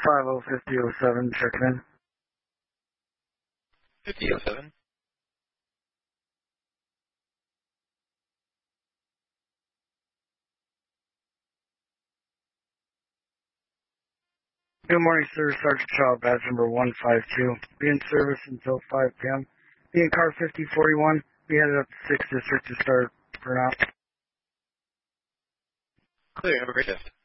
5007, checking in. 5007. Good morning, sir. Sergeant Shaw, badge number 152. Be in service until 5 p.m. Be in car 5041. Be headed up to 6th District to start for now. Clear. Have a great shift.